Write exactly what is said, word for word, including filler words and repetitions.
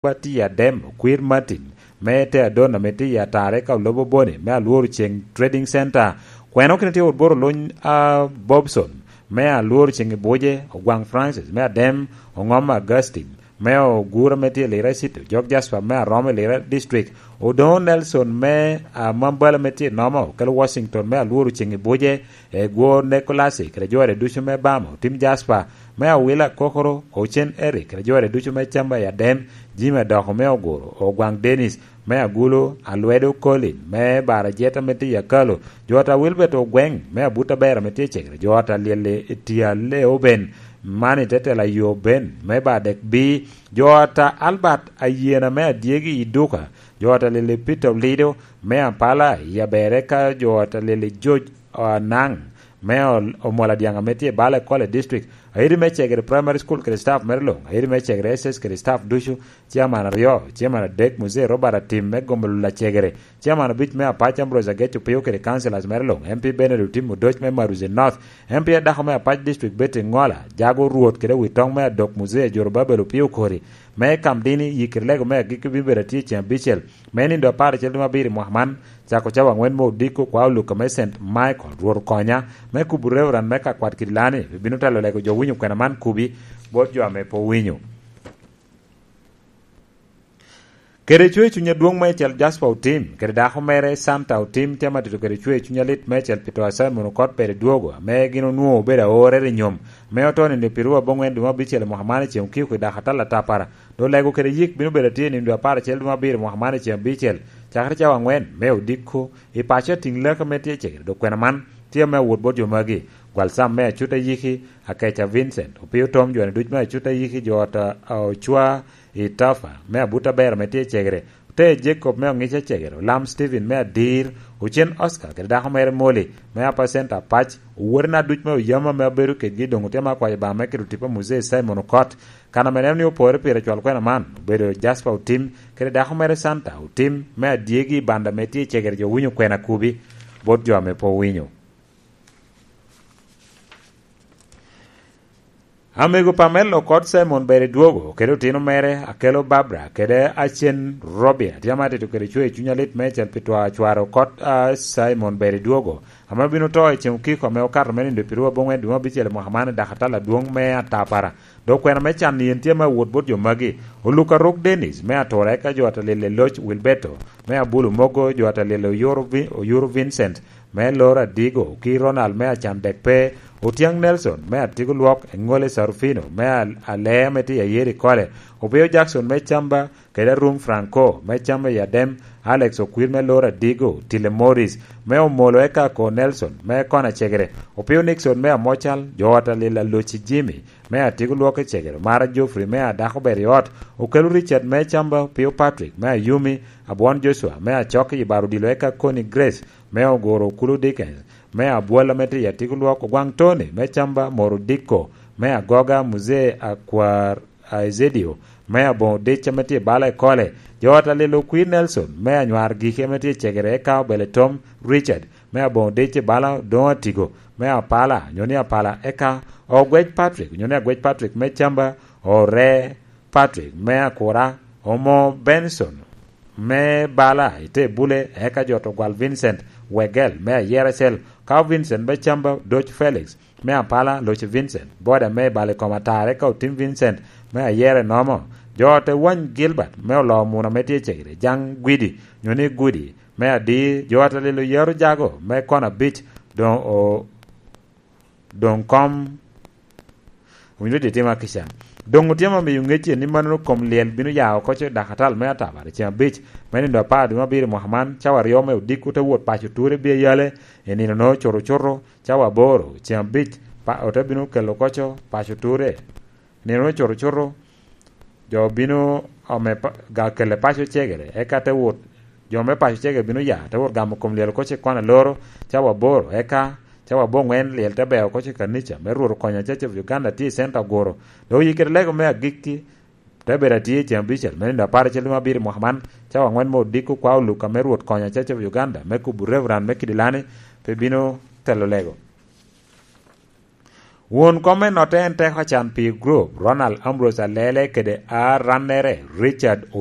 bati ya dem Queer Martin me te adona meti ya tare ka lobo boni me aluor cheng trading center kweno kinete od boro lony a Bobson me aluor cheng boje Ogwang Francis me adem Ongoma Augustine me ogura meti lera city Jog Jasper me Rome lera district Odon Nelson me a mambala meti nomo kel Washington me aluor cheng boje e go Nicholas kre jore ducho me bamo Tim Jasper me awila kokoro Ochen Eric kre jore ducho me chamba ya dem Jime doko me ogoro Ogwang Dennis me agulo Alwedo Colin me bara jeta meti ya kalo jota Wilbert Ogweng me abuta bera meti chekre jota lele tia leo ben mani tete la yo ben me ba dek bi jota Albert ayena me diegi iduka jota lele Peter Lido me ampala ya bereka jota lele George uh, Nang me omola dianga meti bala kole district ayiri me chegre primary school kre staff merlong ayiri me chegre ss kre staff dushu chairman rio chairman dek muse robert tim me gombulu la chegre chairman bit me apacha mbroza getu pio kre councilors merlong mp benedict tim doj me maruze north mp da me apach district beti ngola jago ruot kre witong me dok muse jorba belu pio kori me kamdini yikirlego me gikibibere ti chambichel me ni ndo par chelma biri muhammad chako chawa ngwen mo diko kwa luka me Saint Michael ruor konya me kuburevran me ka kwat kidlani binuta lo lego jo winyo kwena man kubi bot jo ame po winyo kere chwe chunya duong me chel Jasper team kere da homere Santa team tema to kere chwe chunya lit me chel pito asa monokot pere duogo me gino nuo bera ore nyom me otone ne pirua bongwen duma bichel Muhammad chem kiu ko da hatala tapara do lego kere yik binu bera tie ni ndo para chel duma bir Muhammad chem bichel chakre chawa ngwen me odiko e pacha tingle ka metie chekre do kwena man tie me wod bot jo magi gwal sam me chuta yiki akecha Vincent opio tom jo ne duch me chuta yiki jota au chwa itafa me abuta ber metie chegre te Jacob me ngiche chegre lam Steven me dir uchen Oscar ke da mere moli me apa center patch werna duch me yama me beru ke gidongo tema kwa ba me ke tipo muse Simon Cott kana menem ni opore pere chwal kwena man bedo Jasper team ke da mere Santa team me diegi banda metie chegre jo winyo kwena kubi bot jo me po winyo Amigo Pamelo kod Simon bere duogo kedo tino mere akelo Barbara kede achen Robia tiamate to kede chwe chunya lit mechel pitwa chwaro kod uh, Simon bere duogo ama bino to e chemki ko me okar meni ndo pirua bongwe duma bichele Muhammad da khatala duong me atapara do kwena me chan yen tiama wod bot jo magi oluka Rock Dennis me atore ka jo atalele Loch Wilbeto me abulu mogo jo atalele Euro Euro Vincent me Laura Digo ki Ronald me achan dekpe Otiang Nelson me atigo luok ngole Sarufino me ale meti ya yeri kole Opio Jackson me chamba keda Room Franco me chamba ya dem Alex Okwir me Laura Digo Tile Morris me omolo eka ko Nelson me kona chegere Opio Nixon me amochal jowata lila Lochi Jimmy me atigo luok chegere Mara Joffrey me adako beriot Okelu Richard me chamba Pio Patrick me Yumi Abuan Joshua me achoki ibarudilo eka Connie Grace me ogoro Kulu Dickens me abuela meti ya tikulo ko Gwang Tony me chamba Morodiko me agoga muze akwar Ezedio me abon de chameti bala kole jota lelo Queen Nelson me anwar gike meti chegere ka bele Tom Richard me abon de bala don tigo me apala nyoni apala eka Ogwej Patrick nyoni Ogwej Patrick me chamba Ore Patrick me akora Omo Benson me bala ite bule eka joto gwal Vincent Wegel me Yeresel Ka Vincent be chamba Dodge Felix me apala Loch Vincent boda me bale komatare ka Tim Vincent me yere nomo jote wan Gilbert me lo muna metie chegre Jang Gwidi nyoni Gwidi me adi jote lilo yero jago me kona beach don o don kom winyo de tema kisha dongo tiama me yungechi ni manno kom liel binu yao koche dakatal me atabare chia beach me ndo pa duma bire Muhammad chawa ryo me diku te wot pachu ture bie yale enino no choro choro chawa boro chia beach pa ote binu kelo kocho pachu ture nino choro choro jo binu ome ga kele pachu chegere eka te wot jo me pachu chegere binu ya te wot gamo kom liel koche kwana loro chawa boro eka chawa bongwen liel te beo koche kanicha me ruro konya cheche Uganda ti center goro do yikere lego me agiki te bera ti chambichel me nda pare chelu mabiri Muhammad chawa ngwen mo diku kwa luka me ruot konya cheche Uganda me kubu revran me kidilane pe bino telo lego Won komen noten te hachan pi group Ronald Ambrose Alele kede a ranere Richard